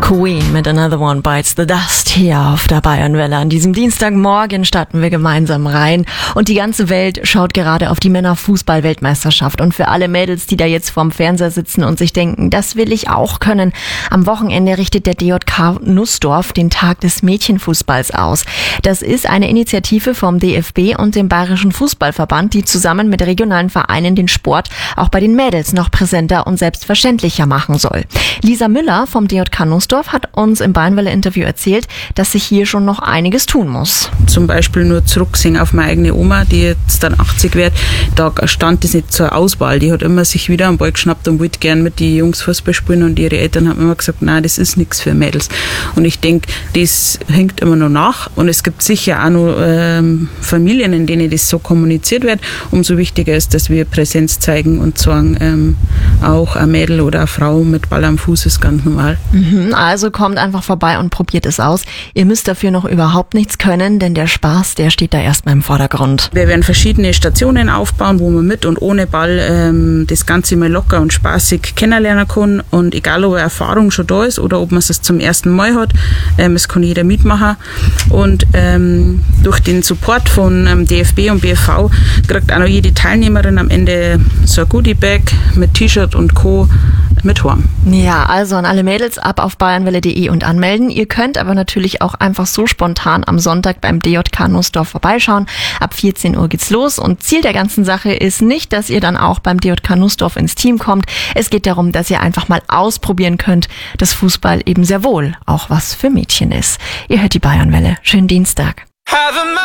Queen mit Another One Bites the Dust hier auf der Bayernwelle. An diesem Dienstagmorgen starten wir gemeinsam rein und die ganze Welt schaut gerade auf die Männerfußball-Weltmeisterschaft. Und für alle Mädels, die da jetzt vorm Fernseher sitzen und sich denken, das will ich auch können, am Wochenende richtet der DJK Nussdorf den Tag des Mädchenfußballs aus. Das ist eine Initiative vom DFB und dem Bayerischen Fußballverband, die zusammen mit regionalen Vereinen den Sport auch bei den Mädels noch präsenter und selbstverständlicher machen soll. Lisa Müller vom DJK Nussdorf hat uns im Bayernwelle-Interview erzählt, dass sich hier schon noch einiges tun muss. Zum Beispiel nur zurücksehen auf meine eigene Oma, die jetzt dann 80 wird. Da stand das nicht zur Auswahl. Die hat immer sich wieder am Ball geschnappt und wollte gern mit den Jungs Fußball spielen und ihre Eltern haben immer gesagt, nein, das ist nichts für Mädels. Und ich denke, das hinkt immer noch nach und es gibt sicher auch noch Familien, in denen das so kommuniziert wird. Umso wichtiger ist, dass wir Präsenz zeigen und sagen, auch ein Mädel oder eine Frau mit Ball am Fuß ist ganz normal. Also kommt einfach vorbei und probiert es aus. Ihr müsst dafür noch überhaupt nichts können, denn der Spaß, der steht da erstmal im Vordergrund. Wir werden verschiedene Stationen aufbauen, wo man mit und ohne Ball das Ganze mal locker und spaßig kennenlernen kann. Und egal, ob eine Erfahrung schon da ist oder ob man es zum ersten Mal hat, es kann jeder mitmachen. Und durch den Support von DFB und BFV kriegt auch noch jede Teilnehmerin am Ende so ein Goodie-Bag mit T-Shirt und Co. mit heim. Ja, also an alle Mädels ab auf bayernwelle.de und anmelden. Ihr könnt aber natürlich auch einfach so spontan am Sonntag beim DJK Nussdorf vorbeischauen. Ab 14 Uhr geht's los und Ziel der ganzen Sache ist nicht, dass ihr dann auch beim DJK Nussdorf ins Team kommt. Es geht darum, dass ihr einfach mal ausprobieren könnt, dass Fußball eben sehr wohl auch was für Mädchen ist. Ihr hört die Bayernwelle. Schönen Dienstag.